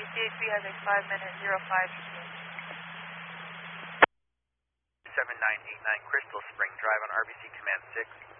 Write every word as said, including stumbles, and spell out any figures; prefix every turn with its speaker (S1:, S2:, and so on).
S1: C H B has a five minute zero five.
S2: seven nine eight nine Crystal Spring Drive on R B C Command six.